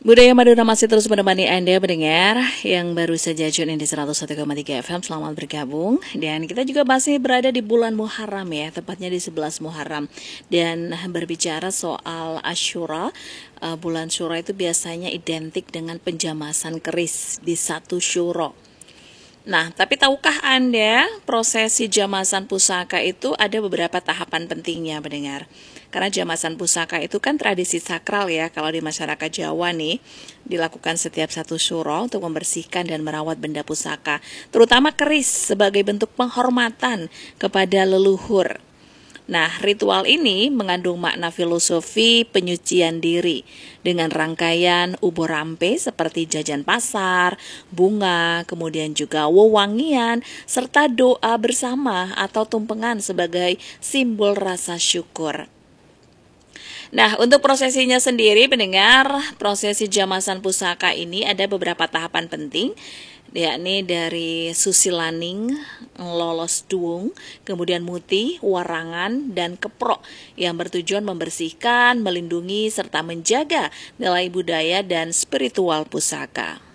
Budaya Madura masih terus menemani Anda pendengar yang baru saja tune in di 101,3 FM. Selamat bergabung. Dan kita juga masih berada di bulan Muharram ya, tepatnya di 11 Muharram. Dan berbicara soal Asyura, bulan Syuro itu biasanya identik dengan penjamasan keris di satu syuro. Nah, tapi tahukah Anda prosesi jamasan pusaka itu ada beberapa tahapan pentingnya pendengar. Karena jamasan pusaka itu kan tradisi sakral ya, kalau di masyarakat Jawa nih, dilakukan setiap satu syuro untuk membersihkan dan merawat benda pusaka, terutama keris sebagai bentuk penghormatan kepada leluhur. Nah, ritual ini mengandung makna filosofi penyucian diri dengan rangkaian ubur rampe seperti jajan pasar, bunga, kemudian juga wewangian, serta doa bersama atau tumpengan sebagai simbol rasa syukur. Nah, untuk prosesinya sendiri, pendengar, prosesi jamasan pusaka ini ada beberapa tahapan penting, yakni dari susilaning, lolos duung, kemudian muti, warangan, dan keprok yang bertujuan membersihkan, melindungi, serta menjaga nilai budaya dan spiritual pusaka.